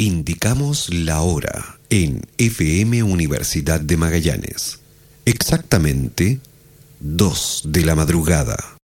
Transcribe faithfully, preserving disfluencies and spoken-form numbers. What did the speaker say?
Indicamos la hora en F M Universidad de Magallanes. Exactamente dos de la madrugada.